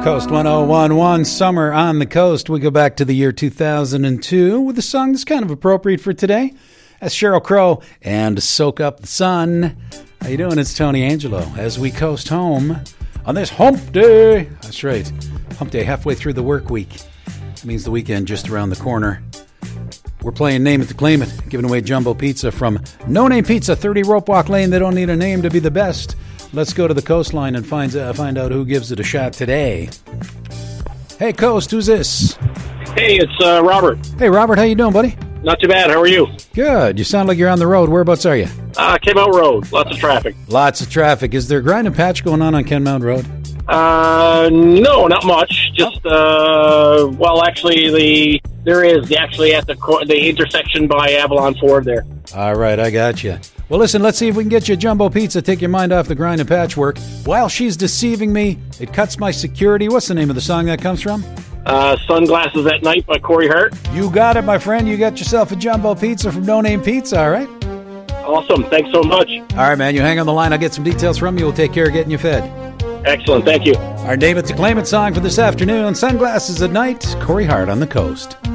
Coast 1011, Summer on the Coast. We go back to the year 2002 with a song that's kind of appropriate for today. That's Sheryl Crow and Soak Up the Sun. How you doing? It's Tony Angelo as we coast home on this hump day. That's right. Hump day, halfway through the work week. That means the weekend just around the corner. We're playing Name It to Claim It, giving away jumbo pizza from No Name Pizza, 30 Rope Walk Lane. They don't need a name to be the best. Let's go to the coastline and find out who gives it a shot today. Hey, Coast, who's this? Hey, it's Robert. Hey, Robert, how you doing, buddy? Not too bad. How are you? Good. You sound like you're on the road. Whereabouts are you? Kenmount Road. Lots of traffic. Lots of traffic. Is there grind and patch going on Kenmount Road? No, not much. Just, there is actually at the intersection by Avalon Ford there. All right, I got you. Well, listen, let's see if we can get you a jumbo pizza, take your mind off the grind and patchwork. While she's deceiving me, it cuts my security. What's the name of the song that comes from? Sunglasses at Night by Corey Hart. You got it, my friend. You got yourself a jumbo pizza from No Name Pizza, all right? Awesome. Thanks so much. All right, man. You hang on the line. I'll get some details from you. We'll take care of getting you fed. Excellent. Thank you. Our Name It to Claim It song for this afternoon, Sunglasses at Night, Corey Hart on the Coast.